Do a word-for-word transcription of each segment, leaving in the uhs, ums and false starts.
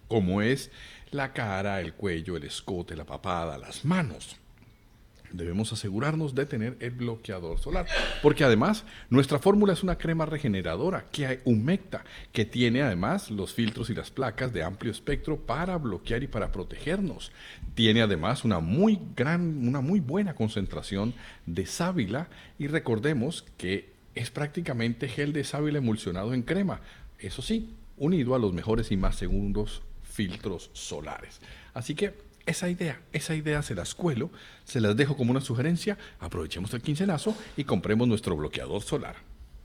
como es la cara, el cuello, el escote, la papada, las manos. Debemos asegurarnos de tener el bloqueador solar, porque además nuestra fórmula es una crema regeneradora que humecta, que tiene además los filtros y las placas de amplio espectro para bloquear y para protegernos. Tiene además una muy gran, una muy buena concentración de sábila y recordemos que es prácticamente gel de sábila emulsionado en crema, eso sí, unido a los mejores y más seguros filtros solares. Así que esa idea, esa idea se las cuelo, se las dejo como una sugerencia, aprovechemos el quincenazo y compremos nuestro bloqueador solar.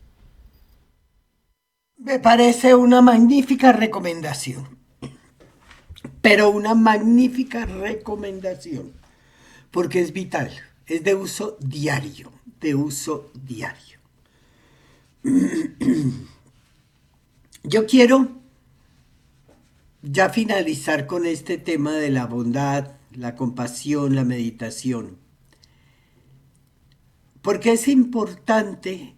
Me parece una magnífica recomendación, pero una magnífica recomendación, porque es vital, es de uso diario, de uso diario. Yo quiero ya finalizar con este tema de la bondad, la compasión, la meditación, porque es importante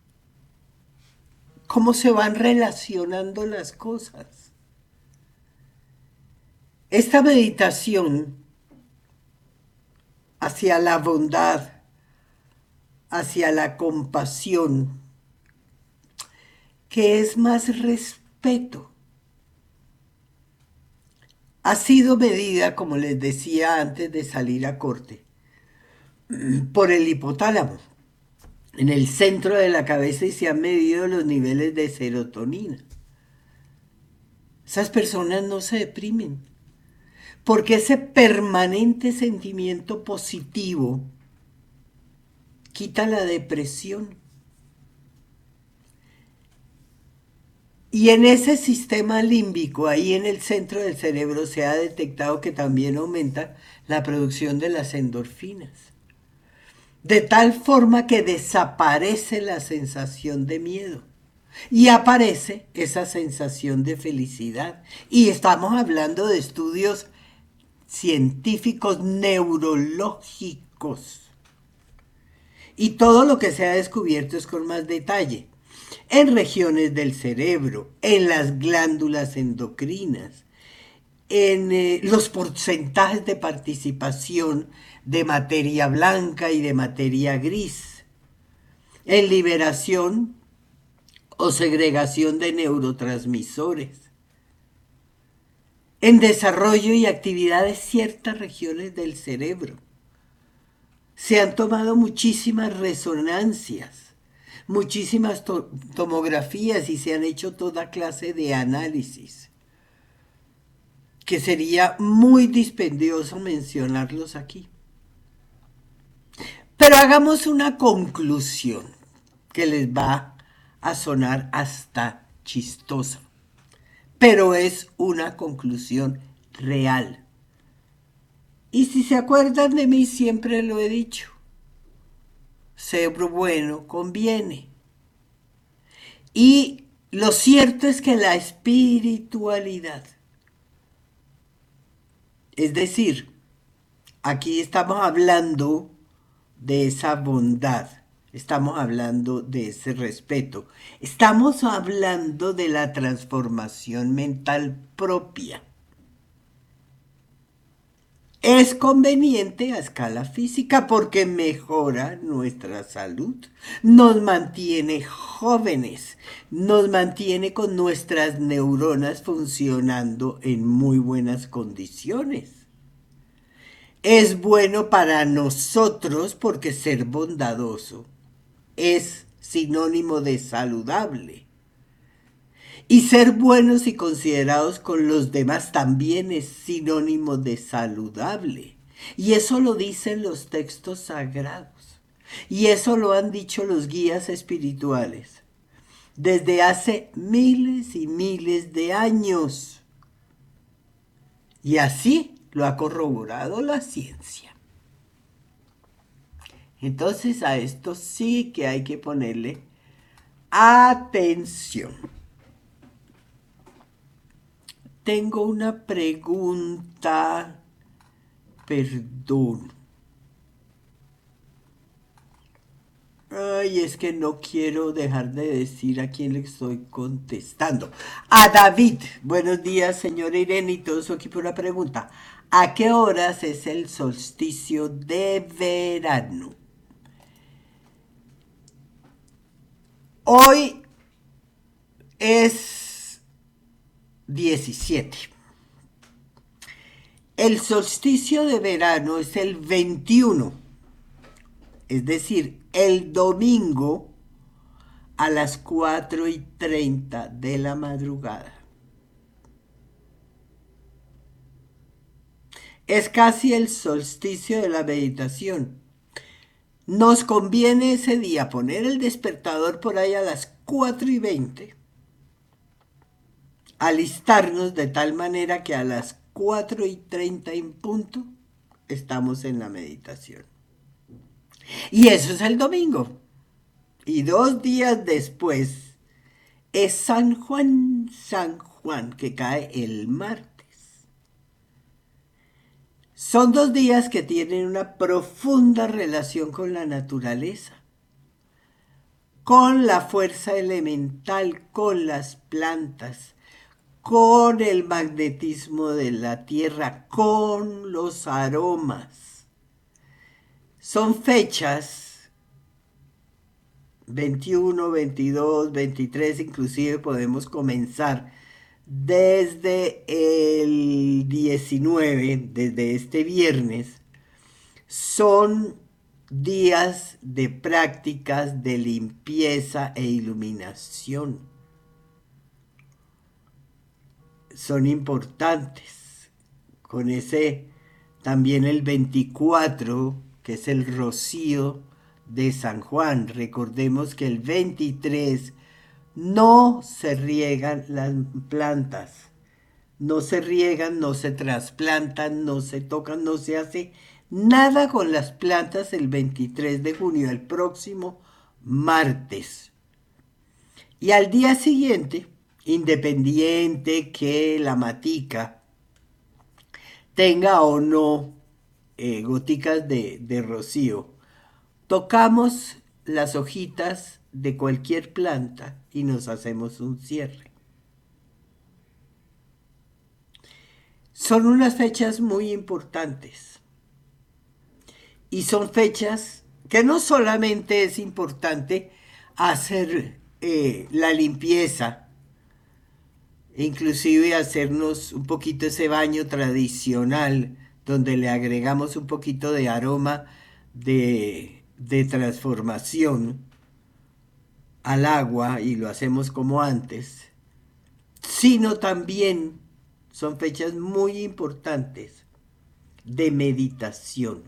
cómo se van relacionando las cosas. Esta meditación hacia la bondad, hacia la compasión, que es más respeto, ha sido medida, como les decía antes de salir a corte, por el hipotálamo, en el centro de la cabeza, y se han medido los niveles de serotonina. Esas personas no se deprimen, porque ese permanente sentimiento positivo quita la depresión. Y en ese sistema límbico, ahí en el centro del cerebro, se ha detectado que también aumenta la producción de las endorfinas. De tal forma que desaparece la sensación de miedo y aparece esa sensación de felicidad. Y estamos hablando de estudios científicos neurológicos. Y todo lo que se ha descubierto es con más detalle. En regiones del cerebro, en las glándulas endocrinas, en eh, los porcentajes de participación de materia blanca y de materia gris, en liberación o segregación de neurotransmisores, en desarrollo y actividad de ciertas regiones del cerebro. Se han tomado muchísimas resonancias, muchísimas to tomografías y se han hecho toda clase de análisis, que sería muy dispendioso mencionarlos aquí. Pero hagamos una conclusión que les va a sonar hasta chistosa, pero es una conclusión real. Y si se acuerdan de mí, siempre lo he dicho, ser bueno conviene. Y lo cierto es que la espiritualidad, es decir, aquí estamos hablando de esa bondad, estamos hablando de ese respeto, estamos hablando de la transformación mental propia. Es conveniente a escala física porque mejora nuestra salud, nos mantiene jóvenes, nos mantiene con nuestras neuronas funcionando en muy buenas condiciones. Es bueno para nosotros porque ser bondadoso es sinónimo de saludable. Y ser buenos y considerados con los demás también es sinónimo de saludable. Y eso lo dicen los textos sagrados. Y eso lo han dicho los guías espirituales desde hace miles y miles de años. Y así lo ha corroborado la ciencia. Entonces a esto sí que hay que ponerle atención. Tengo una pregunta, perdón. Ay, es que no quiero dejar de decir a quién le estoy contestando. A David. Buenos días, señora Irene y todo su equipo. Una pregunta. ¿A qué horas es el solsticio de verano? Hoy es diecisiete. El solsticio de verano es el veintiuno, es decir, el domingo a las cuatro y treinta de la madrugada. Es casi el solsticio de la meditación. Nos conviene ese día poner el despertador por ahí a las cuatro y veinte, alistarnos de tal manera que a las cuatro y treinta en punto estamos en la meditación. Y eso es el domingo. Y dos días después es San Juan, San Juan, que cae el martes. Son dos días que tienen una profunda relación con la naturaleza, con la fuerza elemental, con las plantas, con el magnetismo de la tierra, con los aromas. Son fechas veintiuno, veintidós, veintitrés, inclusive podemos comenzar desde el diecinueve, desde este viernes. Son días de prácticas de limpieza e iluminación. Son importantes. Con ese también el veinticuatro, que es el rocío de San Juan. Recordemos que el veintitrés no se riegan las plantas, no se riegan, no se trasplantan, no se tocan, no se hace nada con las plantas el veintitrés de junio, el próximo martes. Y al día siguiente, independiente que la matica tenga o no eh, goticas de, de rocío, tocamos las hojitas de cualquier planta y nos hacemos un cierre. Son unas fechas muy importantes y son fechas que no solamente es importante hacer eh, la limpieza, inclusive hacernos un poquito ese baño tradicional donde le agregamos un poquito de aroma de, de transformación al agua y lo hacemos como antes, sino también son fechas muy importantes de meditación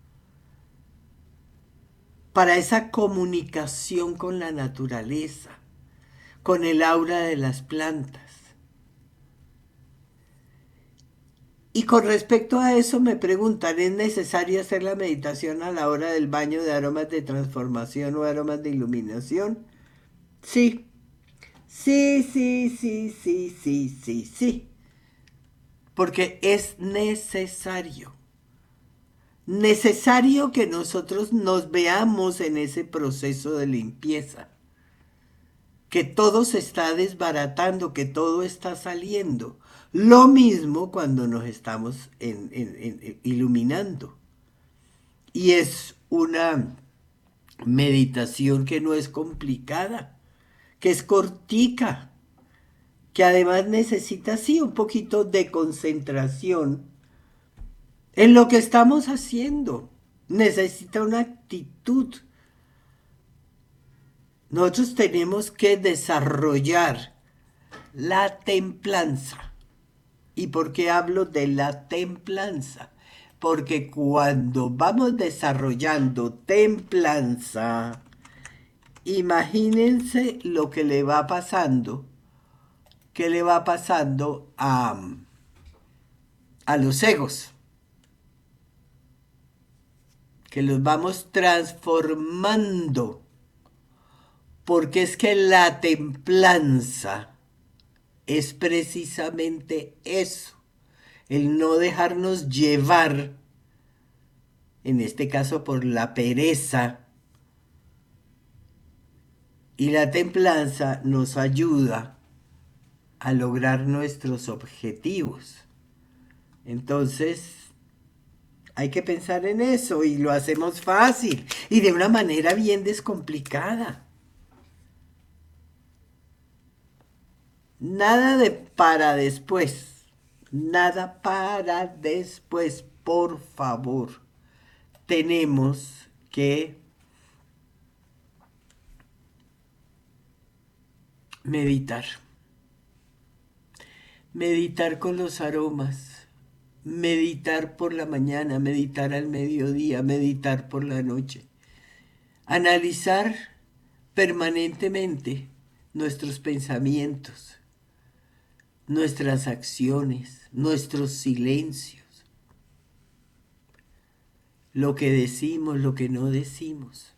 para esa comunicación con la naturaleza, con el aura de las plantas. Y con respecto a eso me preguntan, ¿es necesario hacer la meditación a la hora del baño de aromas de transformación o aromas de iluminación? Sí, sí, sí, sí, sí, sí, sí, sí. Porque es necesario. Necesario que nosotros nos veamos en ese proceso de limpieza. Que todo se está desbaratando, que todo está saliendo. Lo mismo cuando nos estamos en, en, en, iluminando. Y es una meditación que no es complicada, que es cortica, que además necesita, sí, un poquito de concentración en lo que estamos haciendo. Necesita una actitud. Nosotros tenemos que desarrollar la templanza. ¿Y por qué hablo de la templanza? Porque cuando vamos desarrollando templanza, imagínense lo que le va pasando, que le va pasando a, a los egos, que los vamos transformando, porque es que la templanza es precisamente eso, el no dejarnos llevar, en este caso por la pereza, Y la templanza nos ayuda a lograr nuestros objetivos. Entonces, hay que pensar en eso y lo hacemos fácil y de una manera bien descomplicada. Nada de para después. Nada para después, por favor. Tenemos que meditar. Meditar con los aromas. Meditar por la mañana, meditar al mediodía, meditar por la noche. Analizar permanentemente nuestros pensamientos, nuestras acciones, nuestros silencios, lo que decimos, lo que no decimos.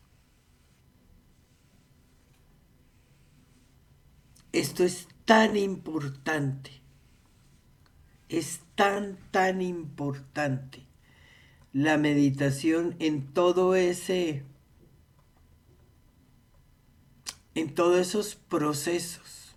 Esto es tan importante, es tan, tan importante la meditación en todo ese, en todos esos procesos,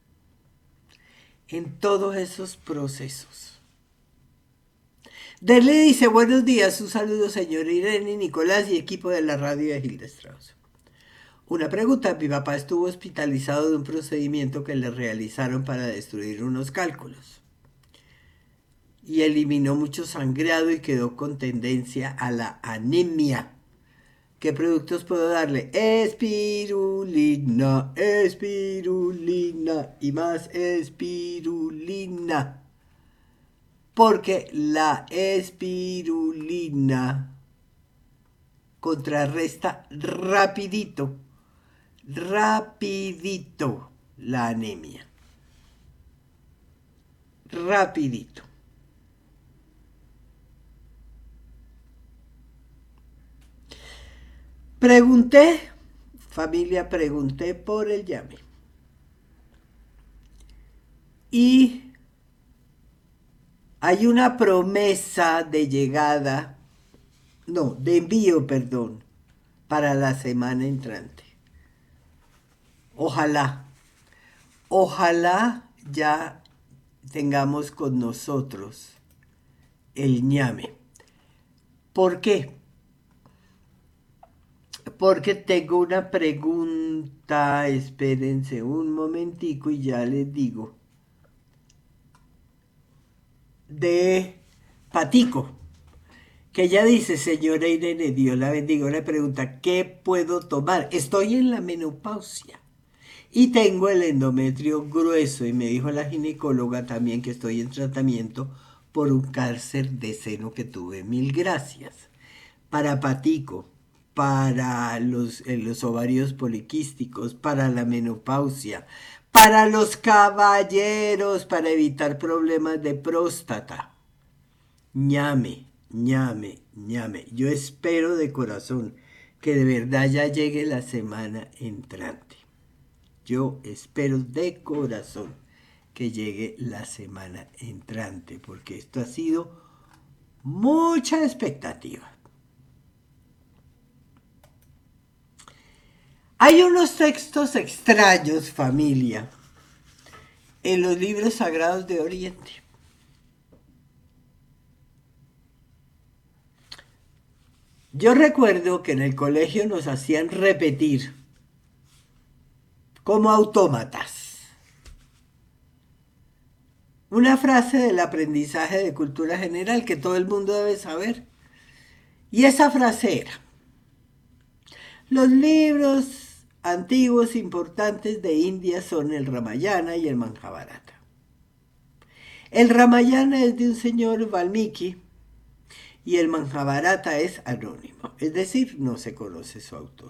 en todos esos procesos. Derle dice, buenos días, un saludo señor Irene, Nicolás y equipo de la radio de Hilda Strauss. Una pregunta, mi papá estuvo hospitalizado de un procedimiento que le realizaron para destruir unos cálculos y eliminó mucho sangrado y quedó con tendencia a la anemia. ¿Qué productos puedo darle? Espirulina, espirulina y más espirulina. Porque la espirulina contrarresta rapidito, rapidito la anemia. Rapidito. Pregunté, familia, pregunté por el llame. Y hay una promesa de llegada, no, de envío, perdón, para la semana entrante. Ojalá, ojalá ya tengamos con nosotros el ñame. ¿Por qué? Porque tengo una pregunta, espérense un momentico y ya les digo. De Patico, que ella dice, señora Irene, Dios la bendiga, le pregunta, ¿qué puedo tomar? Estoy en la menopausia y tengo el endometrio grueso y me dijo la ginecóloga también que estoy en tratamiento por un cáncer de seno que tuve. Mil gracias. Para Patico, para los, eh, los ovarios poliquísticos, para la menopausia, para los caballeros, para evitar problemas de próstata. Ñame, ñame, ñame. Yo espero de corazón que de verdad ya llegue la semana entrante. Yo espero de corazón que llegue la semana entrante, porque esto ha sido mucha expectativa. Hay unos textos extraños, familia, en los libros sagrados de Oriente. Yo recuerdo que en el colegio nos hacían repetir como autómatas una frase del aprendizaje de cultura general que todo el mundo debe saber. Y esa frase era: los libros antiguos importantes de India son el Ramayana y el Mahabharata. El Ramayana es de un señor Valmiki y el Mahabharata es anónimo, es decir, no se conoce su autor.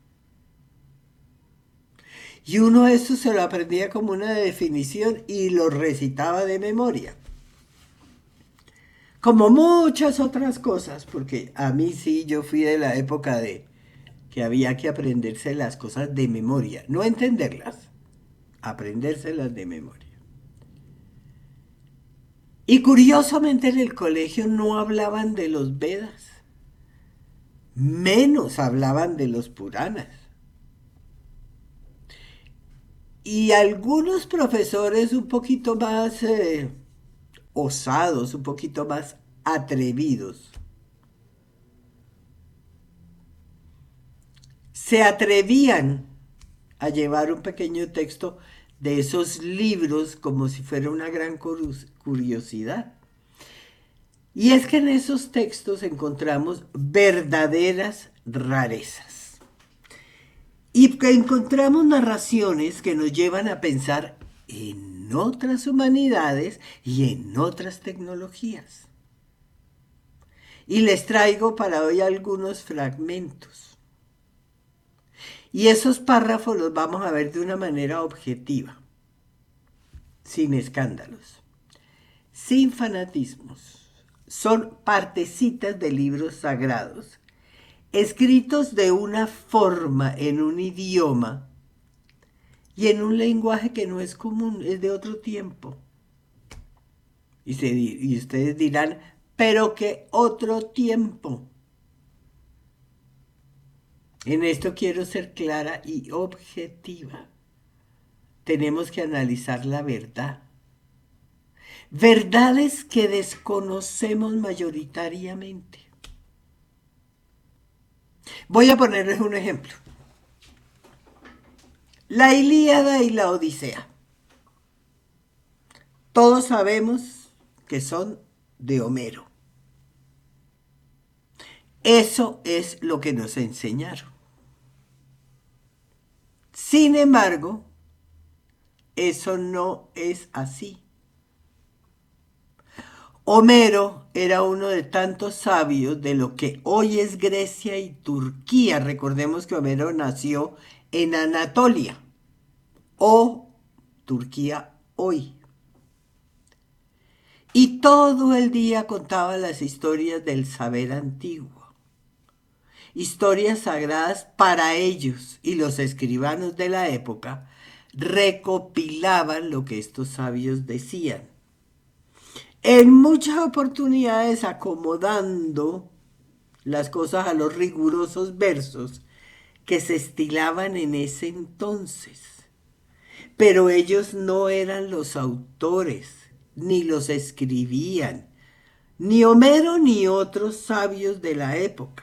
Y uno eso se lo aprendía como una definición y lo recitaba de memoria. Como muchas otras cosas, porque a mí sí, yo fui de la época de que había que aprenderse las cosas de memoria, no entenderlas, aprendérselas de memoria. Y curiosamente en el colegio no hablaban de los Vedas, menos hablaban de los Puranas. Y algunos profesores un poquito más eh, osados, un poquito más atrevidos, se atrevían a llevar un pequeño texto de esos libros como si fuera una gran curiosidad. Y es que en esos textos encontramos verdaderas rarezas. Y que encontramos narraciones que nos llevan a pensar en otras humanidades y en otras tecnologías. Y les traigo para hoy algunos fragmentos. Y esos párrafos los vamos a ver de una manera objetiva, sin escándalos, sin fanatismos. Son partecitas de libros sagrados, escritos de una forma, en un idioma y en un lenguaje que no es común, es de otro tiempo. Y, se, y ustedes dirán, pero ¿qué otro tiempo? En esto quiero ser clara y objetiva. Tenemos que analizar la verdad. Verdades que desconocemos mayoritariamente. Voy a ponerles un ejemplo. La Ilíada y la Odisea. Todos sabemos que son de Homero. Eso es lo que nos enseñaron. Sin embargo, eso no es así. Homero era uno de tantos sabios de lo que hoy es Grecia y Turquía. Recordemos que Homero nació en Anatolia o Turquía hoy. Y todo el día contaba las historias del saber antiguo. Historias sagradas para ellos, y los escribanos de la época recopilaban lo que estos sabios decían. En muchas oportunidades acomodando las cosas a los rigurosos versos que se estilaban en ese entonces. Pero ellos no eran los autores, ni los escribían, ni Homero ni otros sabios de la época.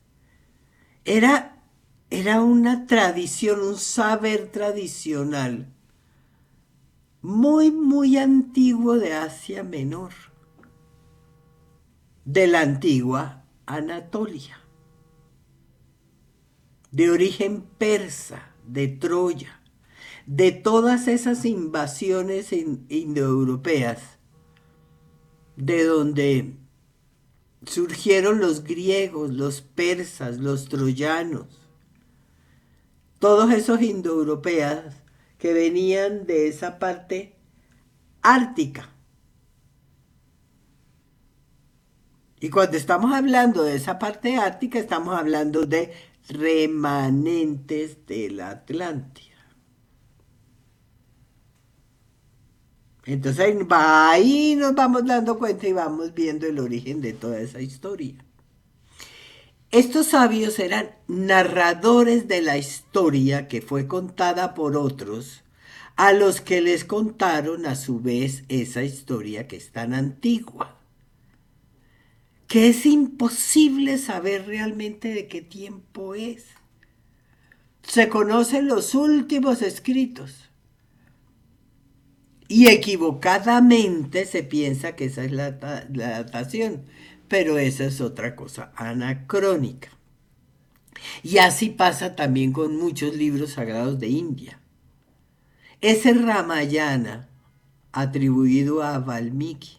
Era, era una tradición, un saber tradicional muy, muy antiguo de Asia Menor, de la antigua Anatolia, de origen persa, de Troya, de todas esas invasiones indoeuropeas, de donde surgieron los griegos, los persas, los troyanos, todos esos indoeuropeos que venían de esa parte ártica. Y cuando estamos hablando de esa parte ártica, estamos hablando de remanentes de la Atlántida. Entonces ahí nos vamos dando cuenta y vamos viendo el origen de toda esa historia. Estos sabios eran narradores de la historia que fue contada por otros, a los que les contaron a su vez esa historia que es tan antigua, que es imposible saber realmente de qué tiempo es. Se conocen los últimos escritos y equivocadamente se piensa que esa es la, la datación, pero esa es otra cosa anacrónica. Y así pasa también con muchos libros sagrados de India. Ese Ramayana, atribuido a Valmiki,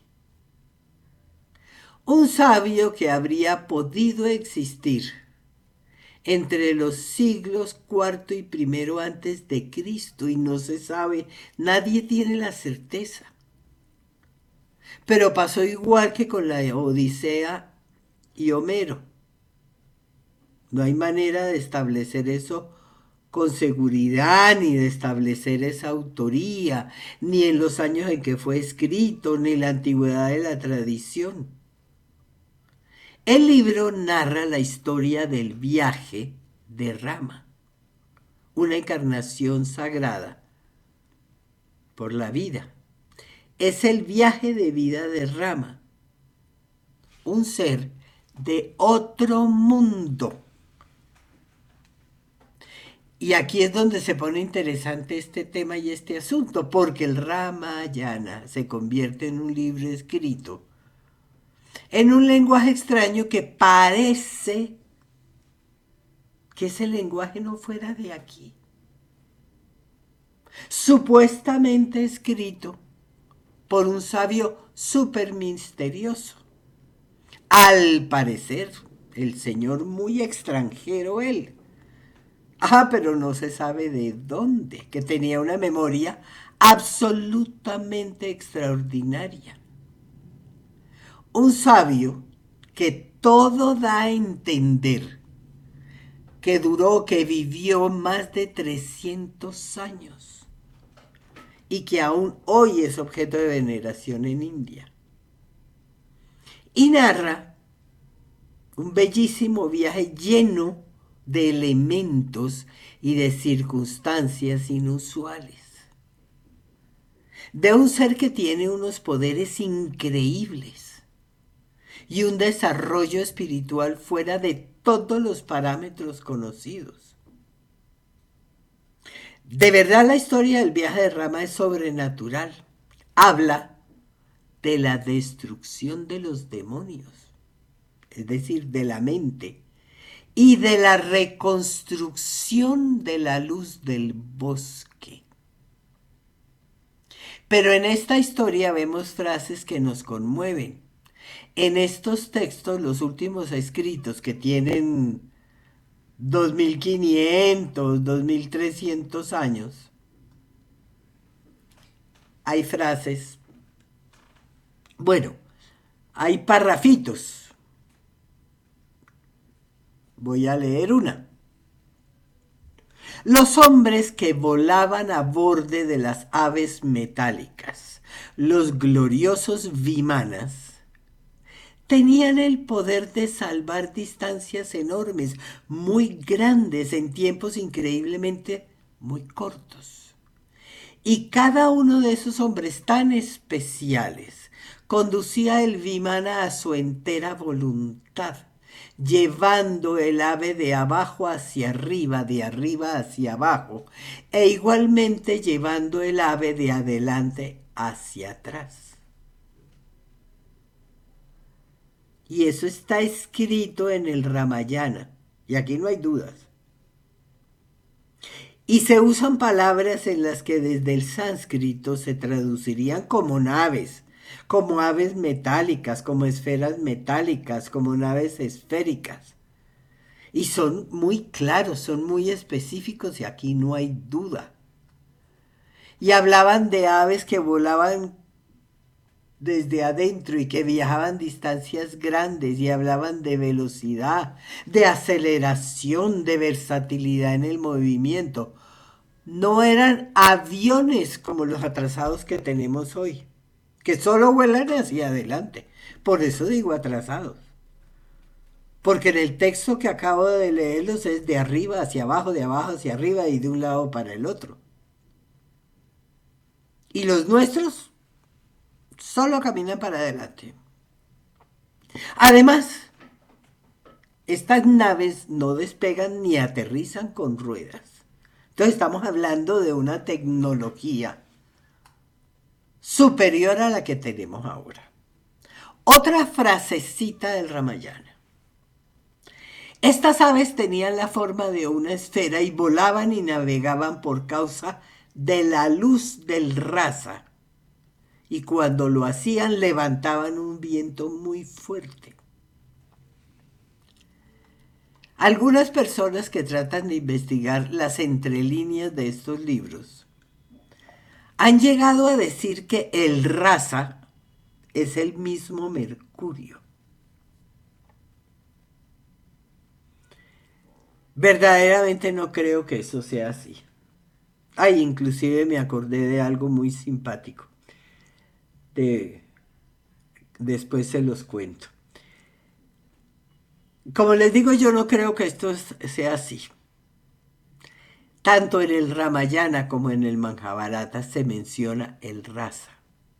un sabio que habría podido existir entre los siglos cuarto y primero antes de Cristo, y no se sabe, nadie tiene la certeza. Pero pasó igual que con la Odisea y Homero. No hay manera de establecer eso con seguridad, ni de establecer esa autoría, ni en los años en que fue escrito, ni la antigüedad de la tradición. El libro narra la historia del viaje de Rama, una encarnación sagrada por la vida. Es el viaje de vida de Rama, un ser de otro mundo. Y aquí es donde se pone interesante este tema y este asunto, porque el Ramayana se convierte en un libro escrito en un lenguaje extraño que parece que ese lenguaje no fuera de aquí. Supuestamente escrito por un sabio súper misterioso. Al parecer, el señor muy extranjero él. Ah, pero no se sabe de dónde, que tenía una memoria absolutamente extraordinaria. Un sabio que todo da a entender que duró, que vivió más de trescientos años y que aún hoy es objeto de veneración en India. Y narra un bellísimo viaje lleno de elementos y de circunstancias inusuales. De un ser que tiene unos poderes increíbles y un desarrollo espiritual fuera de todos los parámetros conocidos. De verdad la historia del viaje de Rama es sobrenatural. Habla de la destrucción de los demonios, es decir, de la mente, y de la reconstrucción de la luz del bosque. Pero en esta historia vemos frases que nos conmueven. En estos textos, los últimos escritos que tienen dos mil quinientos, dos mil trescientos años, hay frases, bueno, hay parrafitos. Voy a leer una. Los hombres que volaban a borde de las aves metálicas, los gloriosos vimanas, tenían el poder de salvar distancias enormes, muy grandes en tiempos increíblemente muy cortos. Y cada uno de esos hombres tan especiales conducía el vimana a su entera voluntad, llevando el ave de abajo hacia arriba, de arriba hacia abajo, e igualmente llevando el ave de adelante hacia atrás. Y eso está escrito en el Ramayana, y aquí no hay dudas. Y se usan palabras en las que desde el sánscrito se traducirían como naves, como aves metálicas, como esferas metálicas, como naves esféricas. Y son muy claros, son muy específicos y aquí no hay duda. Y hablaban de aves que volaban desde adentro y que viajaban distancias grandes y hablaban de velocidad, de aceleración, de versatilidad en el movimiento. No eran aviones como los atrasados que tenemos hoy, que solo vuelan hacia adelante. Por eso digo atrasados. Porque en el texto que acabo de leerlos es de arriba hacia abajo, de abajo hacia arriba y de un lado para el otro. Y los nuestros solo caminan para adelante. Además, estas naves no despegan ni aterrizan con ruedas. Entonces estamos hablando de una tecnología superior a la que tenemos ahora. Otra frasecita del Ramayana. Estas aves tenían la forma de una esfera y volaban y navegaban por causa de la luz del rasa. Y cuando lo hacían levantaban un viento muy fuerte. Algunas personas que tratan de investigar las entrelíneas de estos libros han llegado a decir que el rasa es el mismo Mercurio. Verdaderamente no creo que eso sea así. Ay, inclusive me acordé de algo muy simpático. De, después se los cuento. Como les digo, yo no creo que esto sea así. Tanto en el Ramayana como en el Mahabharata se menciona el rasa,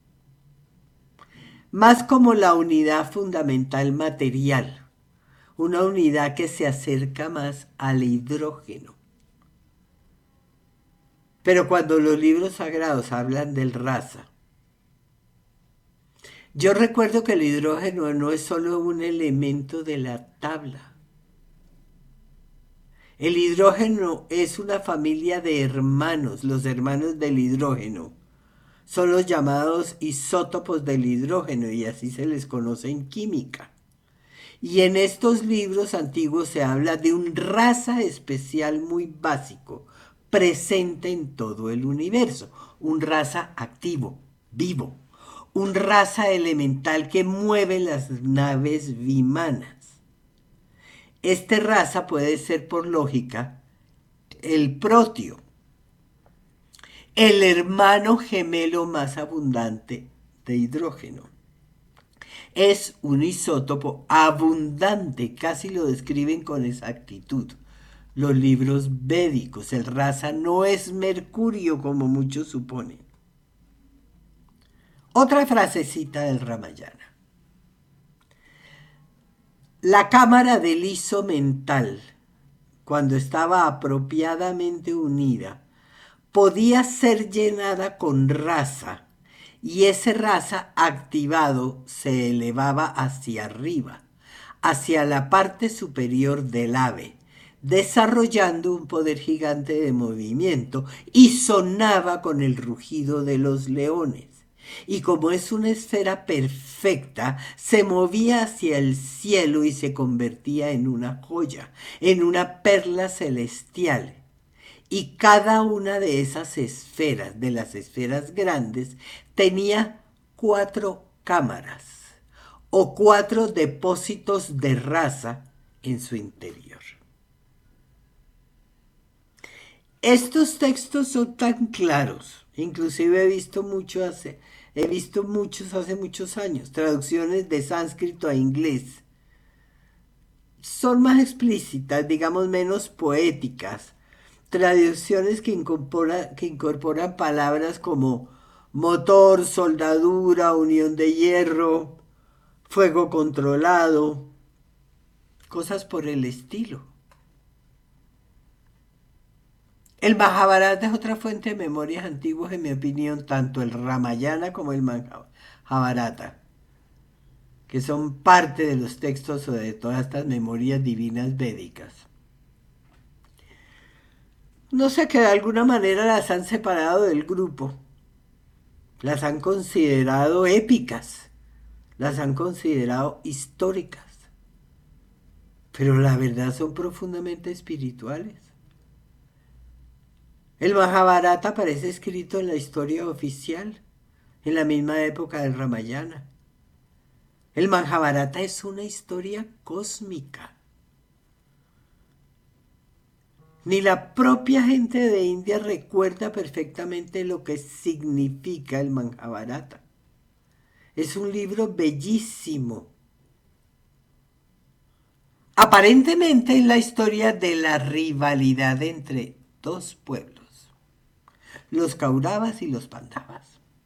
más como la unidad fundamental material, una unidad que se acerca más al hidrógeno. Pero cuando los libros sagrados hablan del rasa, yo recuerdo que el hidrógeno no es solo un elemento de la tabla. El hidrógeno es una familia de hermanos, los hermanos del hidrógeno. Son los llamados isótopos del hidrógeno y así se les conoce en química. Y en estos libros antiguos se habla de un rasa especial muy básico, presente en todo el universo, un rasa activo, vivo, un rasa elemental que mueve las naves vimanas. Este rasa puede ser por lógica el protio, el hermano gemelo más abundante de hidrógeno. Es un isótopo abundante, casi lo describen con exactitud los libros védicos. El rasa no es mercurio como muchos suponen. Otra frasecita del Ramayana. La cámara del liso mental, cuando estaba apropiadamente unida, podía ser llenada con rasa y ese rasa activado se elevaba hacia arriba, hacia la parte superior del ave, desarrollando un poder gigante de movimiento y sonaba con el rugido de los leones. Y como es una esfera perfecta, se movía hacia el cielo y se convertía en una joya, en una perla celestial. Y cada una de esas esferas, de las esferas grandes, tenía cuatro cámaras o cuatro depósitos de rasa en su interior. Estos textos son tan claros, inclusive he visto mucho hace, he visto muchos hace muchos años, traducciones de sánscrito a inglés. Son más explícitas, digamos menos poéticas, traducciones que, incorpora, que incorporan palabras como motor, soldadura, unión de hierro, fuego controlado, cosas por el estilo. El Mahabharata es otra fuente de memorias antiguas, en mi opinión, tanto el Ramayana como el Mahabharata, que son parte de los textos o de todas estas memorias divinas védicas. No sé, que de alguna manera las han separado del grupo, las han considerado épicas, las han considerado históricas, pero la verdad son profundamente espirituales. El Mahabharata aparece escrito en la historia oficial, en la misma época del Ramayana. El Mahabharata es una historia cósmica. Ni la propia gente de India recuerda perfectamente lo que significa el Mahabharata. Es un libro bellísimo. Aparentemente es la historia de la rivalidad entre dos pueblos, los Kauravas y los Pandavas.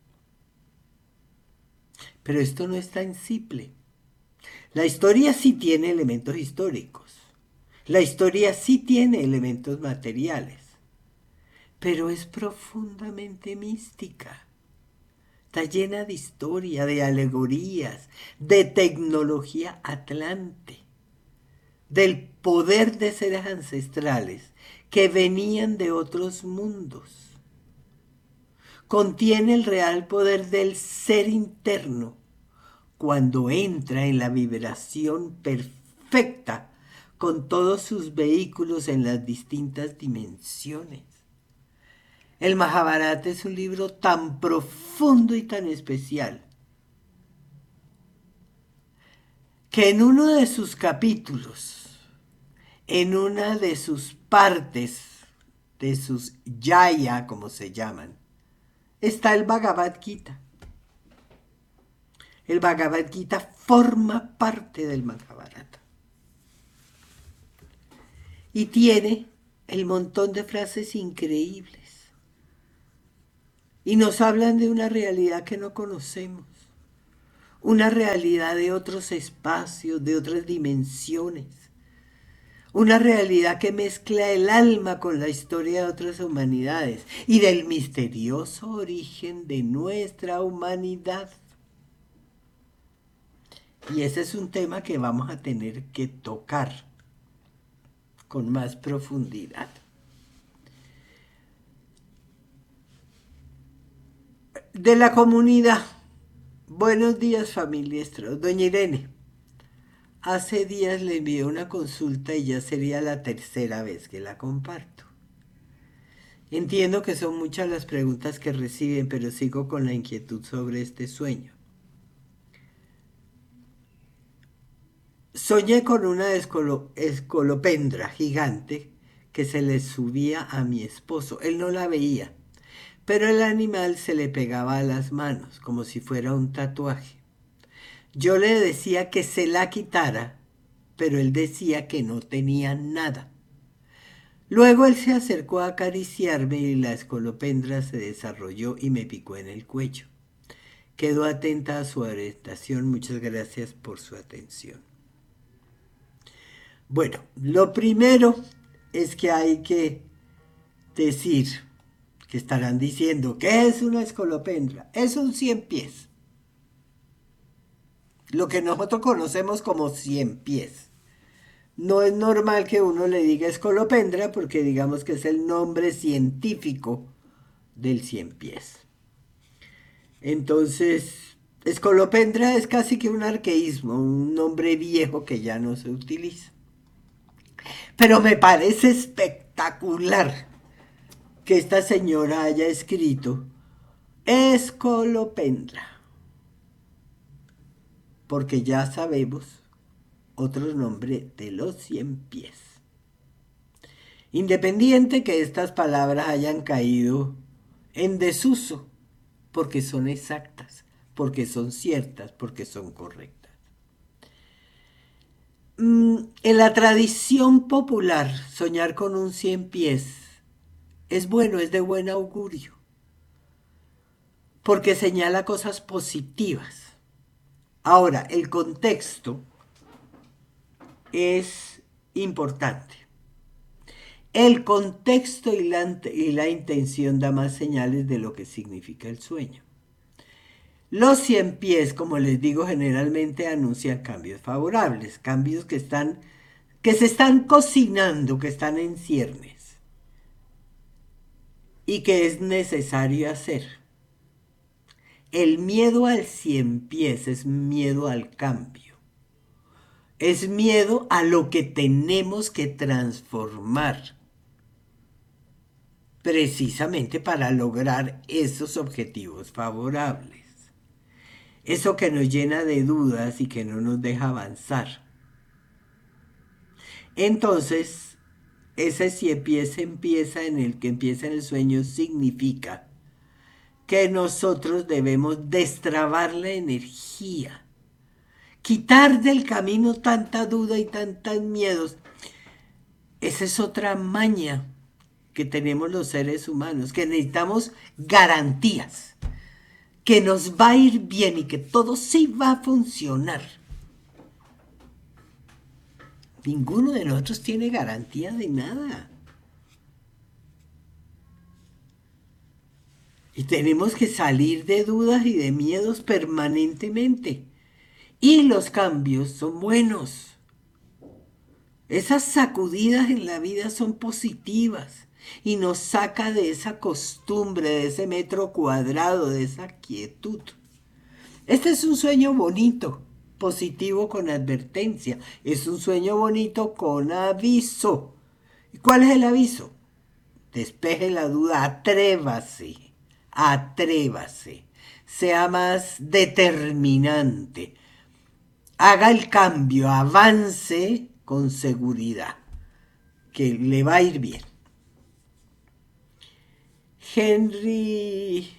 Pero esto no es tan simple. La historia sí tiene elementos históricos. La historia sí tiene elementos materiales. Pero es profundamente mística. Está llena de historia, de alegorías, de tecnología atlante, del poder de seres ancestrales que venían de otros mundos. Contiene el real poder del ser interno cuando entra en la vibración perfecta con todos sus vehículos en las distintas dimensiones. El Mahabharata es un libro tan profundo y tan especial que en uno de sus capítulos, en una de sus partes, de sus yaya, como se llaman, está el Bhagavad Gita. El Bhagavad Gita forma parte del Mahabharata. Y tiene el montón de frases increíbles. Y nos hablan de una realidad que no conocemos, una realidad de otros espacios, de otras dimensiones, una realidad que mezcla el alma con la historia de otras humanidades y del misterioso origen de nuestra humanidad. Y ese es un tema que vamos a tener que tocar con más profundidad. De la comunidad. Buenos días, familia. Doña Irene, hace días le envié una consulta y ya sería la tercera vez que la comparto. Entiendo que son muchas las preguntas que reciben, pero sigo con la inquietud sobre este sueño. Soñé con una escolo- escolopendra gigante que se le subía a mi esposo. Él no la veía, pero el animal se le pegaba a las manos como si fuera un tatuaje. Yo le decía que se la quitara, pero él decía que no tenía nada. Luego él se acercó a acariciarme y la escolopendra se desarrolló y me picó en el cuello. Quedo atenta a su orientación. Muchas gracias por su atención. Bueno, lo primero es que hay que decir, que estarán diciendo, ¿qué es una escolopendra? Es un cien pies. Lo que nosotros conocemos como cien pies. No es normal que uno le diga escolopendra porque digamos que es el nombre científico del cien pies. Entonces, escolopendra es casi que un arqueísmo, un nombre viejo que ya no se utiliza. Pero me parece espectacular que esta señora haya escrito escolopendra, porque ya sabemos otro nombre de los cien pies. Independiente que estas palabras hayan caído en desuso, porque son exactas, porque son ciertas, porque son correctas. Mm, en la tradición popular, soñar con un cien pies es bueno, es de buen augurio, porque señala cosas positivas. Ahora, el contexto es importante. El contexto y la, y la intención da más señales de lo que significa el sueño. Los cien pies, como les digo, generalmente anuncian cambios favorables, cambios que están, que se están cocinando, que están en ciernes y que es necesario hacer. El miedo al cien pies es miedo al cambio. Es miedo a lo que tenemos que transformar, precisamente para lograr esos objetivos favorables. Eso que nos llena de dudas y que no nos deja avanzar. Entonces, ese cien pies empieza en el que empieza en el sueño significa que nosotros debemos destrabar la energía, quitar del camino tanta duda y tantos miedos. Esa es otra maña que tenemos los seres humanos, que necesitamos garantías, que nos va a ir bien y que todo sí va a funcionar. Ninguno de nosotros tiene garantía de nada. Y tenemos que salir de dudas y de miedos permanentemente. Y los cambios son buenos. Esas sacudidas en la vida son positivas y nos saca de esa costumbre, de ese metro cuadrado, de esa quietud. Este es un sueño bonito, positivo con advertencia. Es un sueño bonito con aviso. ¿Y cuál es el aviso? Despeje la duda, atrévase, atrévase, sea más determinante, haga el cambio, avance con seguridad, que le va a ir bien. Henry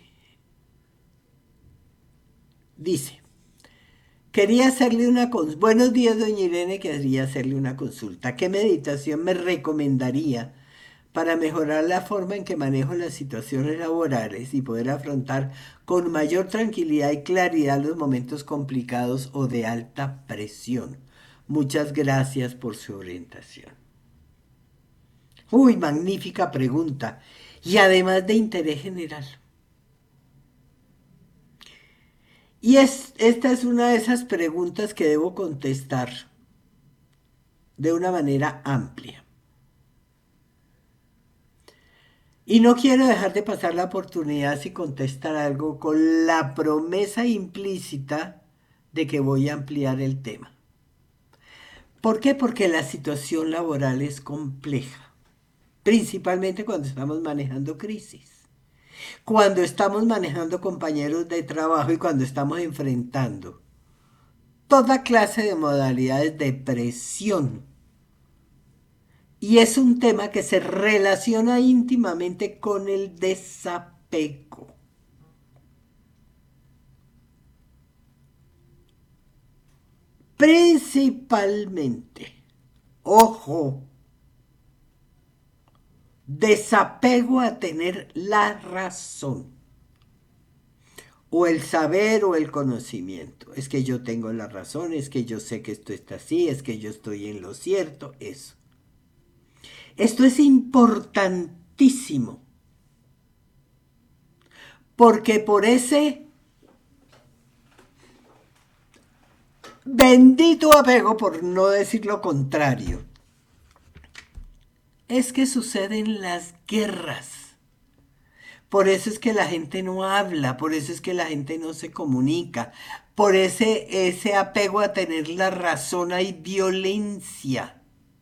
dice, quería hacerle una consulta. Buenos días, doña Irene, quería hacerle una consulta. ¿Qué meditación me recomendaría para mejorar la forma en que manejo las situaciones laborales y poder afrontar con mayor tranquilidad y claridad los momentos complicados o de alta presión. Muchas gracias por su orientación. Uy, magnífica pregunta. Y además de interés general. Y es, esta es una de esas preguntas que debo contestar de una manera amplia. Y no quiero dejar de pasar la oportunidad si contestar algo con la promesa implícita de que voy a ampliar el tema. ¿Por qué? Porque la situación laboral es compleja, principalmente cuando estamos manejando crisis, cuando estamos manejando compañeros de trabajo y cuando estamos enfrentando toda clase de modalidades de presión. Y es un tema que se relaciona íntimamente con el desapego. Principalmente, ojo, desapego a tener la razón, o el saber o el conocimiento. Es que yo tengo la razón, es que yo sé que esto está así, es que yo estoy en lo cierto, eso. Esto es importantísimo, porque por ese bendito apego, por no decir lo contrario, es que suceden las guerras. Por eso es que la gente no habla, por eso es que la gente no se comunica, por ese, ese apego a tener la razón hay violencia.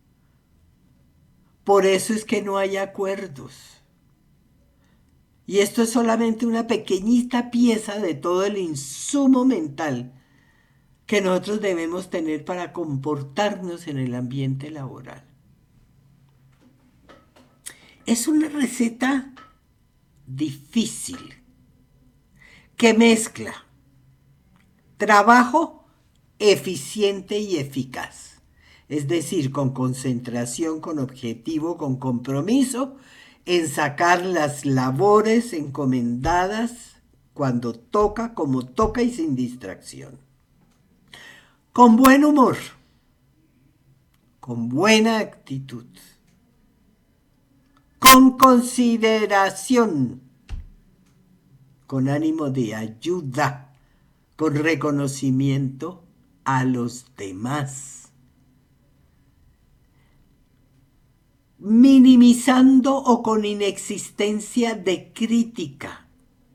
Por eso es que no hay acuerdos. Y esto es solamente una pequeñita pieza de todo el insumo mental que nosotros debemos tener para comportarnos en el ambiente laboral. Es una receta difícil que mezcla trabajo eficiente y eficaz. Es decir, con concentración, con objetivo, con compromiso, en sacar las labores encomendadas cuando toca, como toca y sin distracción. Con buen humor, con buena actitud, con consideración, con ánimo de ayuda, con reconocimiento a los demás. Minimizando o con inexistencia de crítica.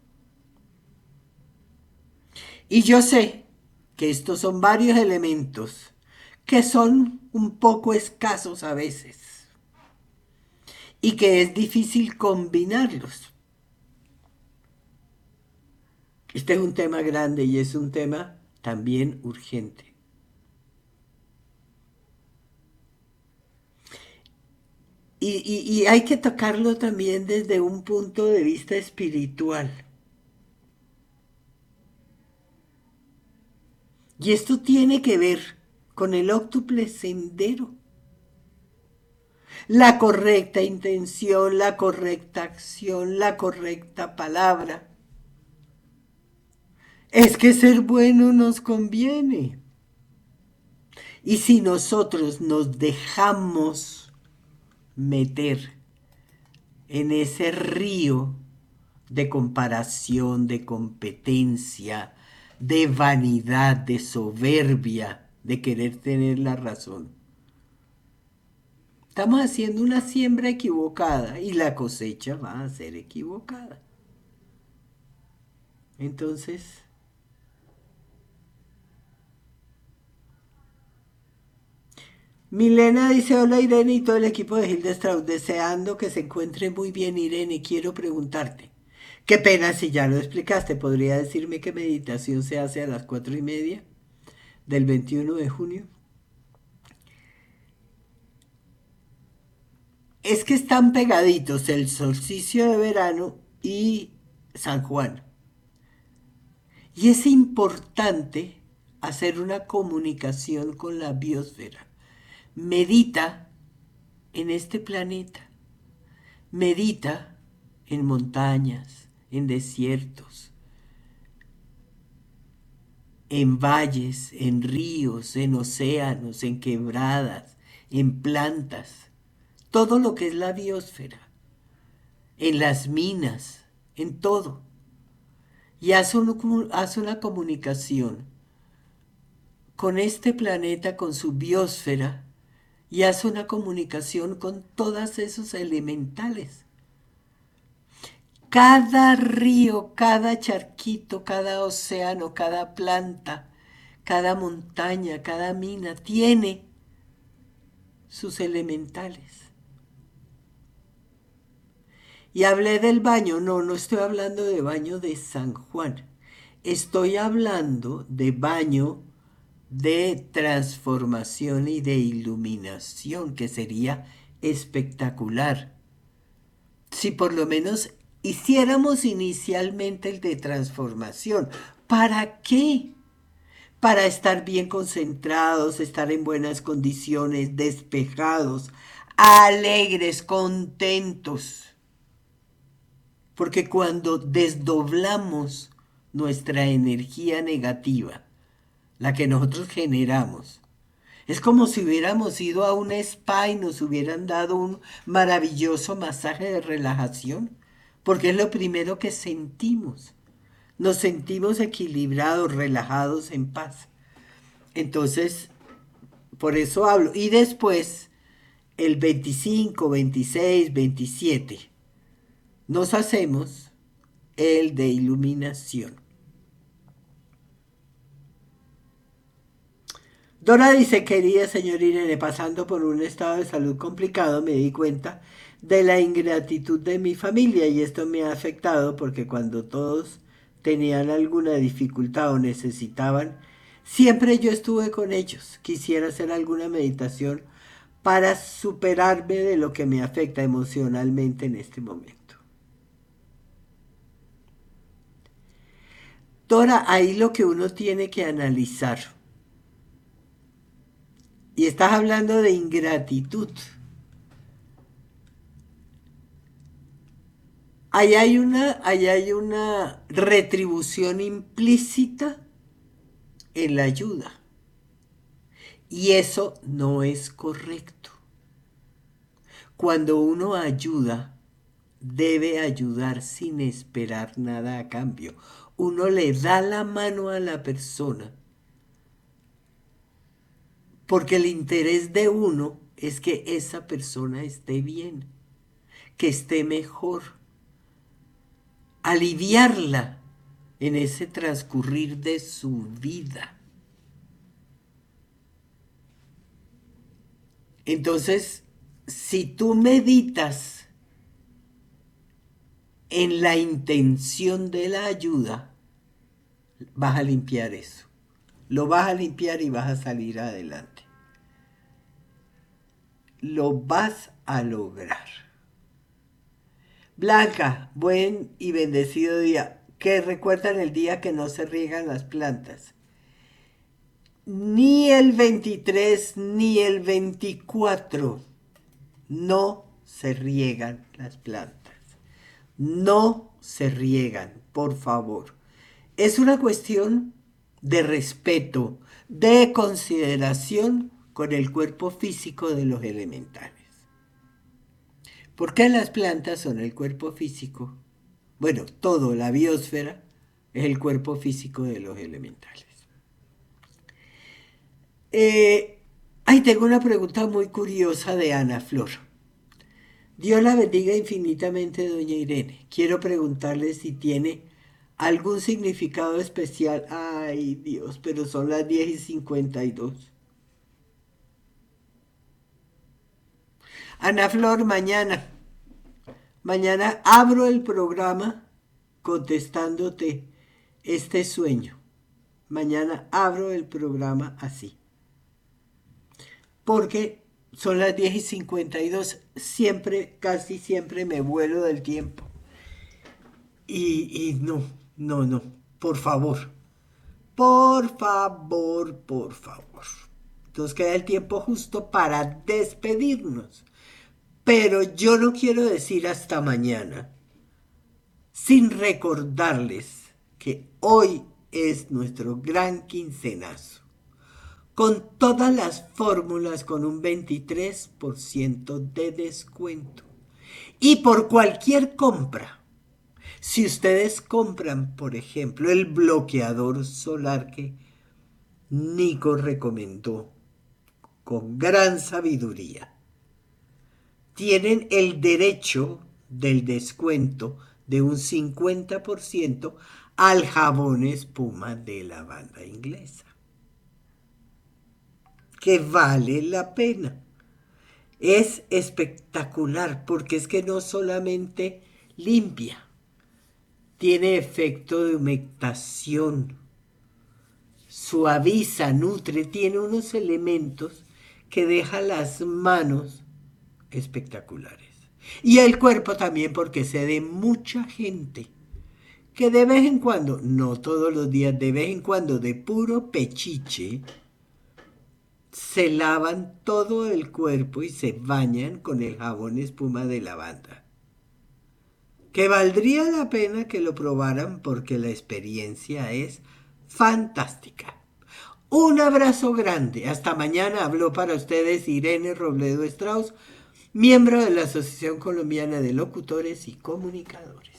Y yo sé que estos son varios elementos que son un poco escasos a veces y que es difícil combinarlos. Este es un tema grande y es un tema también urgente. Y, y, y hay que tocarlo también desde un punto de vista espiritual. Y esto tiene que ver con el óctuple sendero. La correcta intención, la correcta acción, la correcta palabra. Es que ser bueno nos conviene. Y si nosotros nos dejamos meter en ese río de comparación, de competencia, de vanidad, de soberbia, de querer tener la razón, estamos haciendo una siembra equivocada y la cosecha va a ser equivocada. Entonces, Milena dice: hola Irene y todo el equipo de Hilda Strauss, deseando que se encuentre muy bien. Irene, quiero preguntarte, qué pena si ya lo explicaste, ¿podría decirme qué meditación se hace a las cuatro y media del veintiuno de junio? Es que están pegaditos el solsticio de verano y San Juan. Y es importante hacer una comunicación con la biosfera. Medita en este planeta. medita en montañas, en desiertos, en valles, en ríos, en océanos, en quebradas, en plantas, todo lo que es la biosfera, en las minas, en todo. Y hace, un, hace una comunicación con este planeta, con su biosfera, y hace una comunicación con todos esos elementales. Cada río, cada charquito, cada océano, cada planta, cada montaña, cada mina tiene sus elementales. Y hablé del baño, no, no estoy hablando de baño de San Juan. Estoy hablando de baño de transformación y de iluminación, que sería espectacular. Si por lo menos hiciéramos inicialmente el de transformación, ¿para qué? Para estar bien concentrados, estar en buenas condiciones, despejados, alegres, contentos. Porque cuando desdoblamos nuestra energía negativa, la que nosotros generamos, es como si hubiéramos ido a un spa y nos hubieran dado un maravilloso masaje de relajación, porque es lo primero que sentimos. Nos sentimos equilibrados, relajados, en paz. Entonces, por eso hablo. Y después, el veinticinco, veintiséis, veintisiete, nos hacemos el de iluminación. Dora dice, querida señora Irene, pasando por un estado de salud complicado, me di cuenta de la ingratitud de mi familia y esto me ha afectado porque cuando todos tenían alguna dificultad o necesitaban, siempre yo estuve con ellos. Quisiera hacer alguna meditación para superarme de lo que me afecta emocionalmente en este momento. Dora, ahí lo que uno tiene que analizar, y estás hablando de ingratitud, ahí hay una, ahí hay una retribución implícita en la ayuda, y eso no es correcto. Cuando uno ayuda, debe ayudar sin esperar nada a cambio. Uno le da la mano a la persona porque el interés de uno es que esa persona esté bien, que esté mejor, aliviarla en ese transcurrir de su vida. Entonces, si tú meditas en la intención de la ayuda, vas a limpiar eso. Lo vas a limpiar y vas a salir adelante. Lo vas a lograr. Blanca, buen y bendecido día. Que recuerdan el día que no se riegan las plantas. Ni el veintitrés ni el veinticuatro no se riegan las plantas. No se riegan, por favor. Es una cuestión de respeto, de consideración con el cuerpo físico de los elementales. ¿Por qué las plantas son el cuerpo físico? Bueno, todo, la biosfera, es el cuerpo físico de los elementales. Eh, ay, tengo una pregunta muy curiosa de Ana Flor. Dios la bendiga infinitamente, doña Irene. Quiero preguntarle si tiene algún significado especial. Ay, Dios, pero son las diez y cincuenta y dos. Ana Flor, mañana. Mañana abro el programa contestándote este sueño. Mañana abro el programa así. Porque son las diez y cincuenta y dos. Siempre, casi siempre me vuelo del tiempo. Y, y no, no, no. Por favor. Por favor, por favor. Nos queda el tiempo justo para despedirnos. Pero yo no quiero decir hasta mañana sin recordarles que hoy es nuestro gran quincenazo, con todas las fórmulas con un veintitrés por ciento de descuento. Y por cualquier compra, si ustedes compran, por ejemplo, el bloqueador solar que Nico recomendó con gran sabiduría, tienen el derecho del descuento de un cincuenta por ciento al jabón espuma de lavanda inglesa, que vale la pena. Es espectacular porque es que no solamente limpia, tiene efecto de humectación, suaviza, nutre, tiene unos elementos que deja las manos espectaculares. Y el cuerpo también, porque sé de mucha gente que de vez en cuando, no todos los días, de vez en cuando, de puro pechiche, se lavan todo el cuerpo y se bañan con el jabón espuma de lavanda. Que valdría la pena que lo probaran porque la experiencia es fantástica. Un abrazo grande. Hasta mañana. Habló para ustedes Irene Robledo Strauss, miembro de la Asociación Colombiana de Locutores y Comunicadores.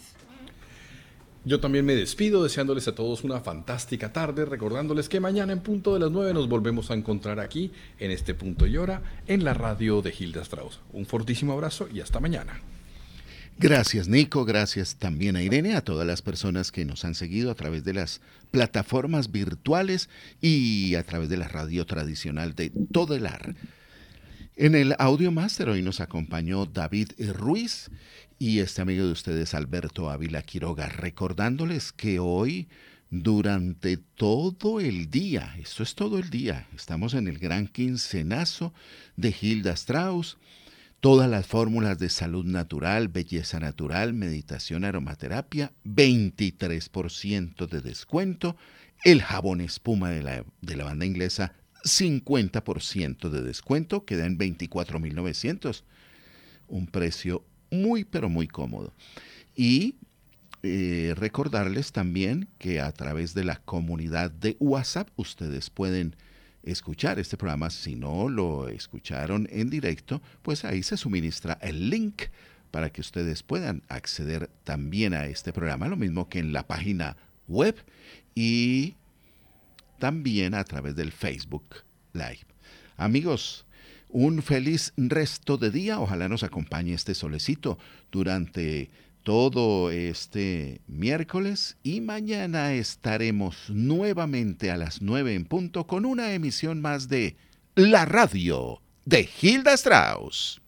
Yo también me despido deseándoles a todos una fantástica tarde, recordándoles que mañana en punto de las nueve nos volvemos a encontrar aquí, en este punto y hora, en la radio de Hilda Strauss. Un fortísimo abrazo y hasta mañana. Gracias, Nico. Gracias también a Irene, a todas las personas que nos han seguido a través de las plataformas virtuales y a través de la radio tradicional de Todelar. En el Audio Master hoy nos acompañó David Ruiz y este amigo de ustedes, Alberto Ávila Quiroga, recordándoles que hoy, durante todo el día, esto es todo el día, estamos en el gran quincenazo de Hilda Strauss. Todas las fórmulas de salud natural, belleza natural, meditación, aromaterapia, veintitrés por ciento de descuento. El jabón espuma de la, de la banda inglesa, cincuenta por ciento de descuento, queda en veinticuatro mil novecientos. Un precio muy, pero muy cómodo. Y eh, recordarles también que a través de la comunidad de WhatsApp ustedes pueden escuchar este programa. Si no lo escucharon en directo, pues ahí se suministra el link para que ustedes puedan acceder también a este programa, lo mismo que en la página web y también a través del Facebook Live. Amigos, un feliz resto de día. Ojalá nos acompañe este solecito durante todo este miércoles y mañana estaremos nuevamente a las nueve en punto con una emisión más de La Radio de Hilda Strauss.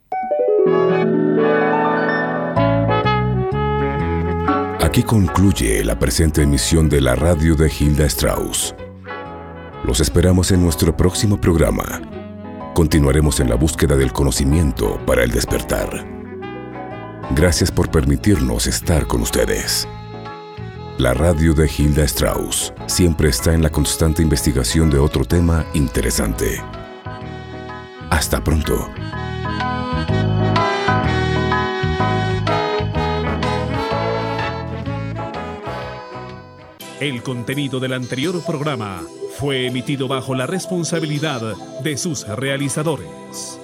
Aquí concluye la presente emisión de La Radio de Hilda Strauss. Los esperamos en nuestro próximo programa. Continuaremos en la búsqueda del conocimiento para el despertar. Gracias por permitirnos estar con ustedes. La radio de Hilda Strauss siempre está en la constante investigación de otro tema interesante. Hasta pronto. El contenido del anterior programa fue emitido bajo la responsabilidad de sus realizadores.